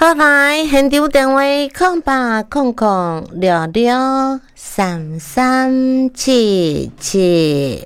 好来，现场电话0800663377。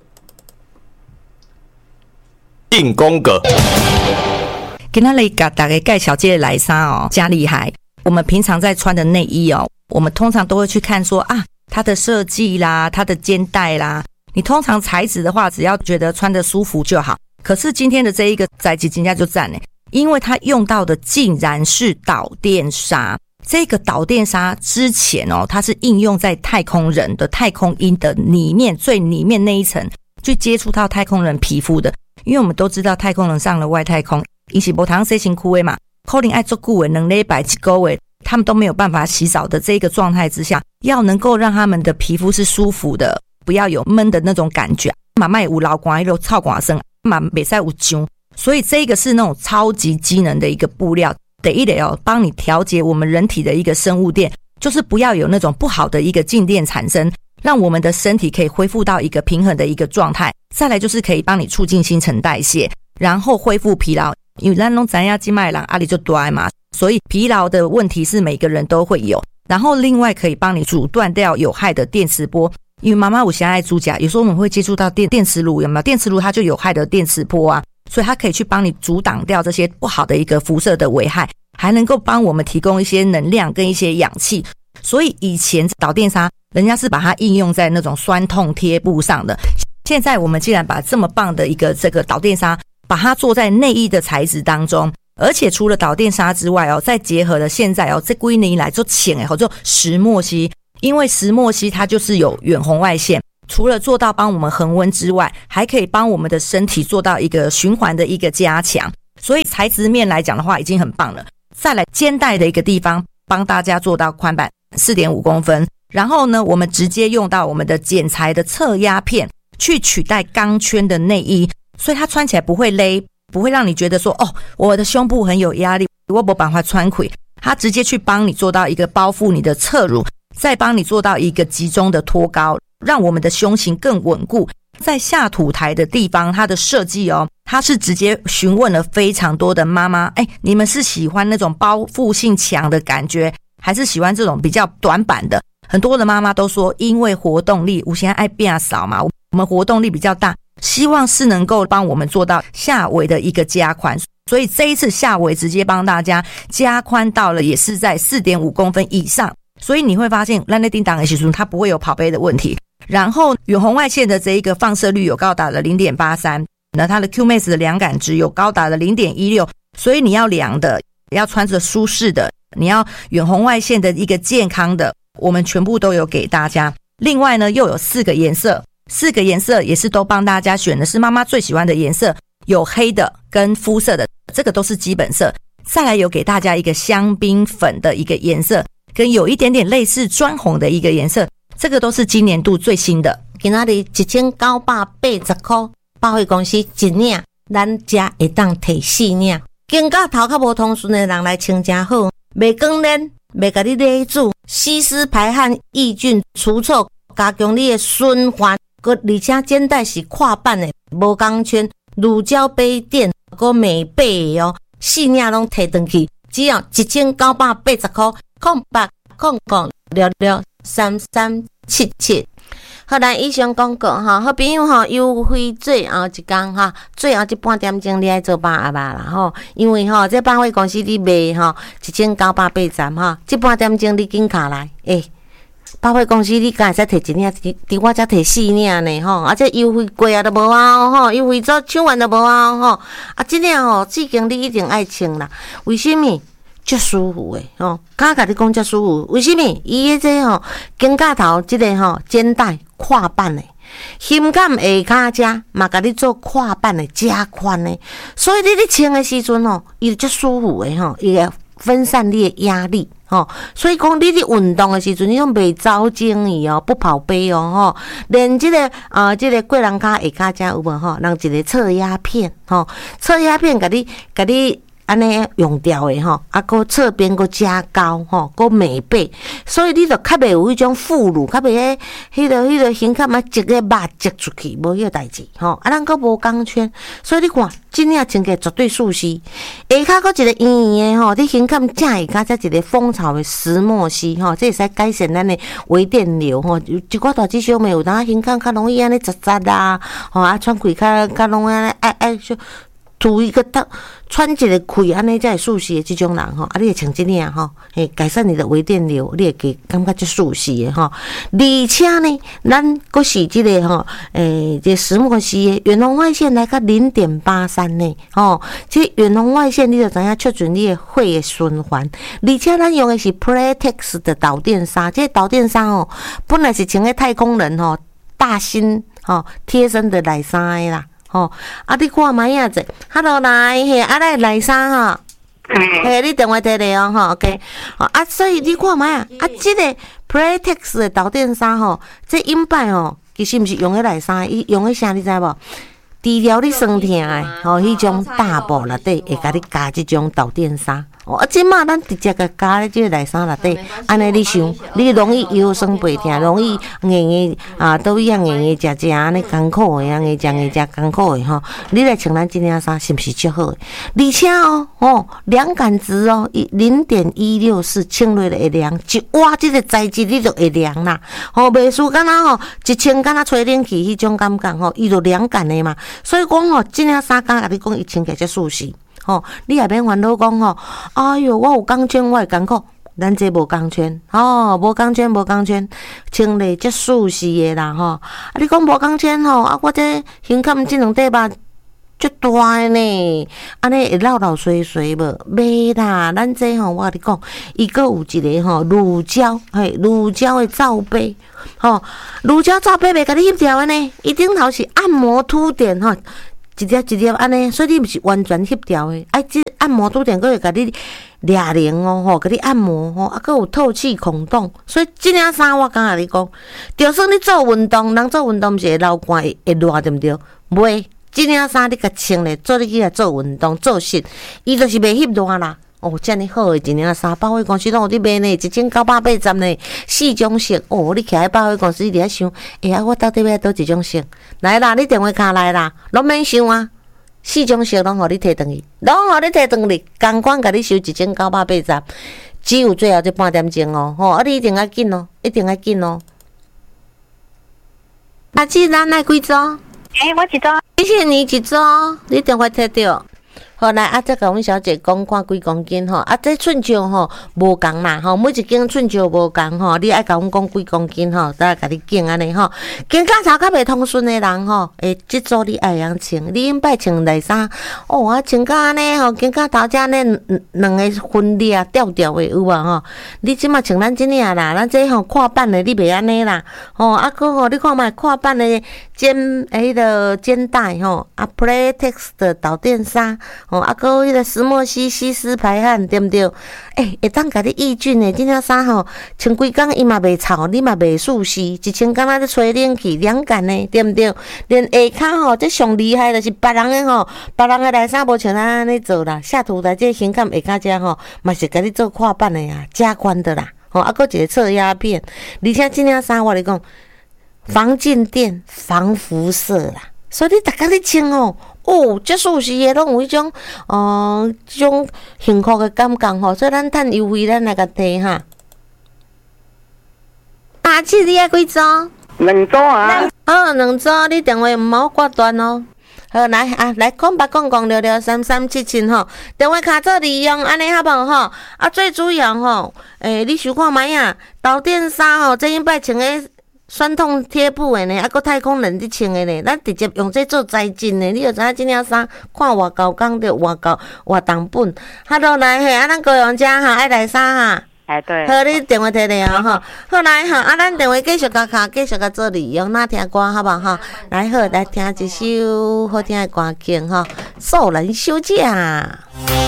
定公格。 今天来给大家介绍这个来衫哦，加厉害。我们平常在穿的内衣哦，我们通常都会去看说啊，它的设计啦，它的肩带啦。你通常材质的话，只要觉得穿得舒服就好。可是今天的这一个材质，人家就赞呢，因为它用到的竟然是导电纱。这个导电纱之前哦，它是应用在太空人的太空衣的里面最里面那一层，去接触到太空人皮肤的。因为我们都知道太空人上了外太空，他是没通洗身躯的嘛，可能要很久的2礼拜1个月，他们都没有办法洗澡的这个状态之下，要能够让他们的皮肤是舒服的，不要有闷的那种感觉，嘛卖有流汗有臭汗声，嘛袂使有痒，所以这个是那种超级机能的一个布料。第一个哦，帮你调节我们人体的一个生物电，就是不要有那种不好的一个静电产生，让我们的身体可以恢复到一个平衡的一个状态。再来就是可以帮你促进新陈代谢，然后恢复疲劳。因为咱都知道现在人压力就大嘛，所以疲劳的问题是每个人都会有。然后另外可以帮你阻断掉有害的电磁波，因为妈妈我现在爱煮家，有时候我们会接触到电磁炉，有没有？电磁炉它就有害的电磁波啊，所以它可以去帮你阻挡掉这些不好的一个辐射的危害，还能够帮我们提供一些能量跟一些氧气。所以以前导电纱人家是把它应用在那种酸痛贴布上的，现在我们既然把这么棒的一个这个导电纱把它做在内衣的材质当中，而且除了导电纱之外哦，再结合了现在哦这几年来做浅诶，做石墨烯，因为石墨烯它就是有远红外线，除了做到帮我们恒温之外，还可以帮我们的身体做到一个循环的一个加强，所以材质面来讲的话已经很棒了。再来肩带的一个地方帮大家做到宽版 4.5 公分，然后呢我们直接用到我们的剪裁的侧压片去取代钢圈的内衣，所以它穿起来不会勒，不会让你觉得说哦我的胸部很有压力，我没办法穿开。它直接去帮你做到一个包覆你的侧乳，再帮你做到一个集中的托高，让我们的胸型更稳固。在下吐台的地方，它的设计哦，它是直接询问了非常多的妈妈，你们是喜欢那种包覆性强的感觉，还是喜欢这种比较短版的？很多的妈妈都说，因为活动力，我现在爱变少嘛，我们活动力比较大，希望是能够帮我们做到下围的一个加宽，所以这一次下围直接帮大家加宽到了也是在 4.5 公分以上，所以你会发现咱在订档的时候它不会有跑杯的问题。然后远红外线的这一个放射率有高达了 0.83， 那它的 QMax 的量感值有高达了 0.16， 所以你要量的，要穿着舒适的，你要远红外线的一个健康的，我们全部都有给大家。另外呢又有4个颜色，4个颜色也是都帮大家选的是妈妈最喜欢的颜色，有黑的跟肤色的，这个都是基本色。再来有给大家一个香槟粉的一个颜色，跟有一点点类似砖红的一个颜色，这个都是今年度最新的。 今仔日1980块，百货公司一领，咱家会当摕4领。经过头较无通顺的人来穿真好，袂光连，袂甲你勒住，吸湿排汗、抑菌除臭，加强你的循环，而且肩带是跨版的，无钢圈，乳胶杯垫，还美背的哦，4领拢摕回去，只要1980块，0800663377。好，来以上广告哈，好朋友哈，优惠最后一天哈，最后这半点钟你爱做8阿爸啦吼，因为哈这百货公司你卖哈1980哈，这半点钟你紧卡来，百货公司你敢会使摕1领，伫我这摕4领呢吼，而且优惠贵啊都无啊吼，优惠早抢完都无啊吼，这领吼至今你一定爱穿啦，为什么？足舒服的吼，敢甲你讲足舒服，为什么？伊的这吼肩胛头这个吼肩带跨版的，胸坎下骹遮嘛甲你做跨版的加宽的，所以你咧穿的时阵吼，伊就足舒服的吼，伊会分散你的压力吼，所以讲你咧运动的时阵，你拢袂走精伊哦，不跑杯哦吼，连这个这个过人骹下骹遮有无吼，让一个侧压片吼，侧压片甲你安尼用掉的吼，啊，搁侧边搁加高吼，搁美背，所以你就较袂有迄种副乳，较袂迄个形较嘛，一个肉挤出去，无迄个代志吼。啊，咱搁无钢圈，所以你看，真正穿起来绝对舒适。下骹搁一个圆圆的吼，你形感正下骹再一个蜂巢的石墨烯吼，这会使改善咱的微电流吼。一寡大姐小妹有当形感较容易安尼扎扎啦，吼啊喘气较容易安尼爱就。涂一个穿一个开安尼才会舒适的这种人吼，啊，你会穿这领吼，嘿，改善你的微电流，你会感觉最舒适的吼。而且呢，咱阁是这个吼，这石墨烯的远红外线来到0.83呢，吼，这远红外线你就知影促进你的血的循环，而且咱用的是 Playtex 的导电纱，这导电纱哦，本来是穿个太空人吼，大新吼贴身的内衫的啦。吼，啊！你看卖影者 ，Hello 来，嘿，啊来内衫哈，嘿，你电话摕来哦，吼 ，OK， 啊，所以你看卖啊，这个 Playtex 的导电衫吼，这引摆吼，其实毋是用喺内衫，伊用喺啥你知无？治疗你酸痛的，吼，迄种大布内底会甲你加这种导电纱。哦，啊，即马咱直接甲加咧即个内衫内底，安尼你想，你容易腰酸背痛，容易硬啊，倒一样硬食安尼艰苦的，硬食艰苦的吼，你来穿咱即领衫是毋是足好的？而且哦，凉感值哦，0.164穿落会凉，一挖即个材质你就会凉啦。吼，袂输敢若吼一穿敢若吹冷气迄种感觉吼，伊就凉感的嘛。所以讲吼，即领衫敢甲你讲，伊穿起来才舒适。吼，你也免烦恼讲吼，哎哟，我有钢圈，我会艰苦。咱这无钢圈，吼，无钢圈，穿咧足舒适的啦，吼。啊，你讲无钢圈吼，啊，我这胸坎这两块肉足大的呢，安尼会老碎无？袂啦，咱这吼，我甲你讲，伊阁有一个吼乳胶，乳胶的罩杯，吼，乳胶罩杯袂甲你翕条的呢，伊顶头是按摩凸点吼。一粒安尼，所以你毋是完全翕条的。这按摩凸点，佫会甲你抓灵哦，吼，甲你按摩吼，啊，佫有透气孔洞。所以这领衫我敢甲你讲，就算你做运动，人做运动毋是会流汗会热，对毋对？袂，这领衫你甲穿咧，做你起来做运动做实，伊就是袂翕热啦。哦，遮尔好诶一领衫，百货公司拢有伫卖呢，1980呢，4种色。哦，你徛喺百货公司，你伫遐想，啊，我到底要倒一种色？来啦，你电话卡来啦，拢免想啊，4种色拢互你摕转去，同款甲你收1980，只有最后这半点钟哦，吼，啊，你一定要紧哦，阿姊，咱来几组？ 我一组。 谢谢你一组，你电话摕到。好来啊！再甲阮小姐讲看几公斤吼，啊，这寸石吼无共啦吼，每一斤寸石无共吼，你爱甲阮讲几公斤吼，再甲你拣安尼吼。肩胛头较袂通顺的人吼，即组你爱样穿，你应摆穿内衫哦，啊穿甲安尼吼，肩胛头遮呢两个分裂啊吊的有无吼？你即马穿咱即领啦，咱这吼跨版的你袂安尼啦，吼啊个吼，你看卖跨版的肩迄个肩带吼，啊 Playtex 的导电纱。哦，啊，搁迄个石墨烯吸湿排汗，对毋对？会当甲你抑菌的，即领衫吼，穿几工伊嘛袂臭，你嘛袂舒适，一穿敢若咧吹冷气，凉感的，对毋对？连下骹吼，这上厉害就是别人的吼，别人的内衫无像咱安尼做啦，下图台这形感下骹遮吼，嘛是甲你做跨版的呀，加宽的啦，吼，啊，搁一个侧压片，而且即领衫我咧讲，防静电、防辐射啦，所以你逐工咧穿哦。哦，这舒适的拢有迄种，这种幸福的感觉吼，所以咱趁优惠，咱来甲摕哈。阿姊，你爱几组 ？2组啊。 好，2组，你电话毋好挂断哦。好，来啊，来空白公共663377吼，电话卡做利用，安尼好无吼？啊，最主要吼，你想看卖啊？导电纱吼，这应摆穿个。酸痛贴布的呢，啊，搁太空人伫穿的呢，咱直接用这做材质呢，你就知影即领衫看偌高讲着偌重本。Hello 来嘿，啊，咱高雄遮哈爱来衫哈。 对。 好，你电话摕来哦吼。好来哈，啊，咱电话继续甲继续甲做利用，哪听歌好无吼？来好，来听一首好听的歌曲吼，《素人小姐》。